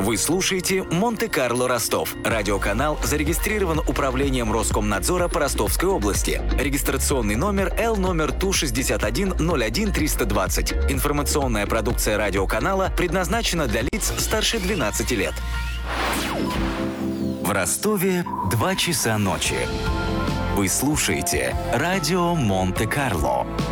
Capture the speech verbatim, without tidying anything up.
Вы слушаете «Монте-Карло Ростов». Радиоканал зарегистрирован Управлением Роскомнадзора по Ростовской области. Регистрационный номер Л номер Ту шестьдесят один ноль один триста двадцать. Информационная продукция радиоканала предназначена для лиц старше двенадцати лет. В Ростове два часа ночи. Вы слушаете радио Монте-Карло.